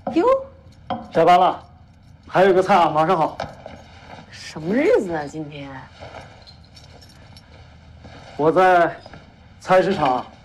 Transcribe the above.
哟， 下班了，还有个菜啊，马上好。 什么日子啊？今天我在菜市场